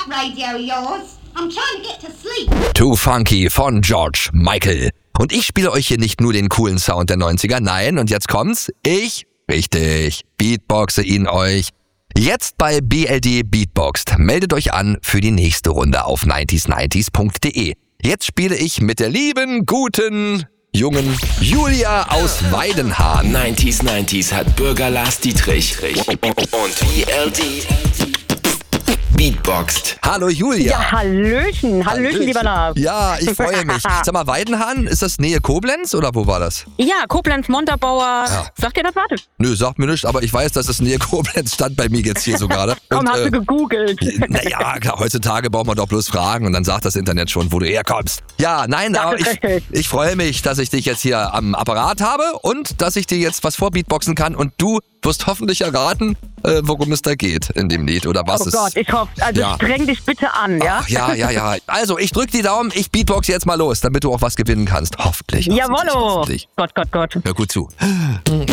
that radio of yours. I'm trying to get to sleep. Too Funky von George Michael. Und ich spiele euch hier nicht nur den coolen Sound der 90er, nein, und jetzt kommt's, richtig, beatboxe ihn euch. Jetzt bei BLD Beatboxt. Meldet euch an für die nächste Runde auf 90s90s.de. Jetzt spiele ich mit der lieben, guten, jungen Julia aus Weidenhahn. 90s hat Bürger Lars Dietrich und BLD Beatboxt. Hallo Julia. Ja, Hallöchen, lieber Lars. Ja, ich freue mich. Sag mal, Weidenhahn, ist das Nähe Koblenz oder wo war das? Ja, Koblenz, Montabaur. Ja. Sagt ihr das, warte? Nö, sagt mir nichts, aber ich weiß, dass es Nähe Koblenz stand bei mir jetzt hier so gerade. Komm, hast du gegoogelt? Naja, klar, heutzutage braucht man doch bloß fragen und dann sagt das Internet schon, wo du herkommst. Ja, nein, aber ich freue mich, dass ich dich jetzt hier am Apparat habe und dass ich dir jetzt was vorbeatboxen kann und du wirst hoffentlich erraten, worum es da geht in dem Lied oder was Oh Gott, ich hoffe, also ja. Streng dich bitte an, ja? Ach, ja. Also, ich drück die Daumen, ich beatbox jetzt mal los, damit du auch was gewinnen kannst. Hoffentlich. Jawollo. Hoffentlich. Gott. Hör gut zu.